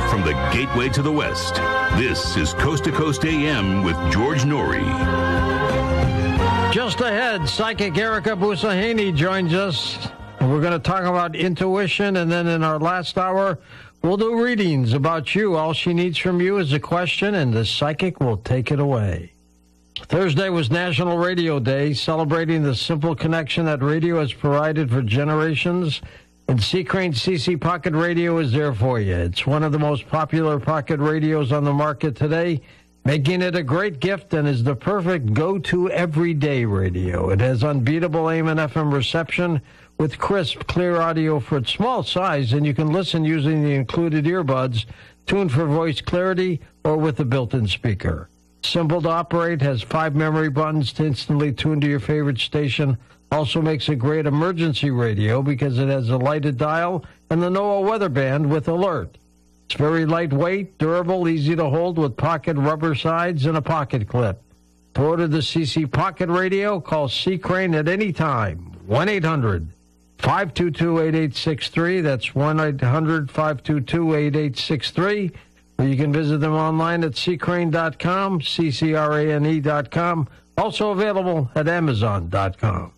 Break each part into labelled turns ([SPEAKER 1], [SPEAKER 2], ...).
[SPEAKER 1] from the gateway to the West, this is Coast to Coast AM with George Norrie.
[SPEAKER 2] Just ahead, psychic Erica Busahaney joins us. We're going to talk about intuition, and then in our last hour, we'll do readings about you. All she needs from you is a question, and the psychic will take it away. Thursday was National Radio Day, celebrating the simple connection that radio has provided for generations. And C-Crane CC Pocket Radio is there for you. It's one of the most popular pocket radios on the market today, making it a great gift and is the perfect go-to everyday radio. It has unbeatable AM and FM reception with crisp, clear audio for its small size, and you can listen using the included earbuds, tuned for voice clarity, or with a built-in speaker. Simple to operate, has 5 memory buttons to instantly tune to your favorite station. Also makes a great emergency radio because it has a lighted dial and the NOAA weather band with alert. It's very lightweight, durable, easy to hold with pocket rubber sides and a pocket clip. To order the CC Pocket Radio, call C-Crane at any time. 1-800-522-8863. That's 1-800-522-8863. Or you can visit them online at ccrane.com, ccrane.com. Also available at amazon.com.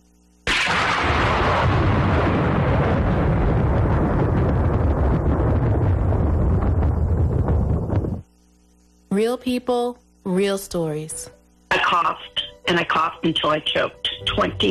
[SPEAKER 3] Real people, real stories.
[SPEAKER 4] I coughed, and I coughed until I choked 20